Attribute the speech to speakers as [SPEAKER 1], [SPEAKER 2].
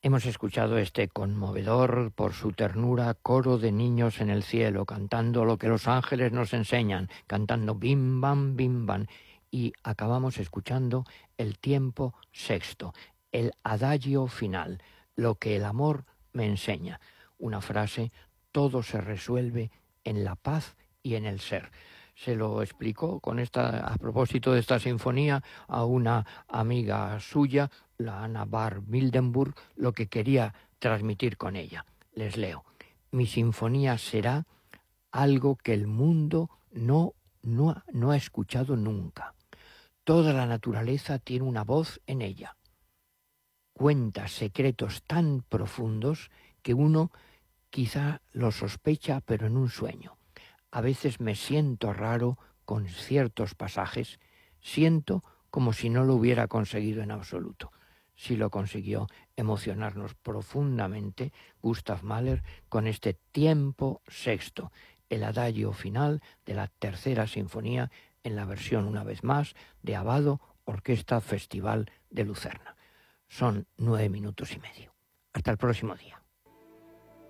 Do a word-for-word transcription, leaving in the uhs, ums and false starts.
[SPEAKER 1] Hemos escuchado este conmovedor por su ternura coro de niños en el cielo, cantando lo que los ángeles nos enseñan, cantando bim bam bim bam, y acabamos escuchando el tiempo sexto, el adagio final, lo que el amor me enseña. Una frase: todo se resuelve en la paz y en el ser. Se lo explicó con esta, a propósito de esta sinfonía, a una amiga suya, la Anna Bar Mildenburg, lo que quería transmitir con ella. Les leo: mi sinfonía será algo que el mundo no, no, no ha escuchado nunca. Toda la naturaleza tiene una voz en ella. Cuenta secretos tan profundos que uno quizá los sospecha, pero en un sueño. A veces me siento raro con ciertos pasajes, siento como si no lo hubiera conseguido en absoluto. Sí lo consiguió emocionarnos profundamente Gustav Mahler con este tiempo sexto, el adagio final de la tercera sinfonía en la versión, una vez más, de Abbado Orquesta Festival de Lucerna. Son nueve minutos y medio. Hasta el próximo día.